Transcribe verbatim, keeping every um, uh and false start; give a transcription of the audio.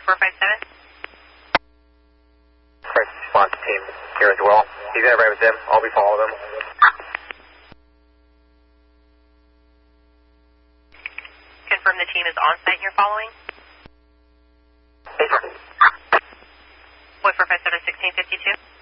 four five seven. Crisis response team here as well. He's in right with them. I'll be following them. Confirm the team is on site and you're following. Hey, sir. Boy four five seven, sixteen fifty-two.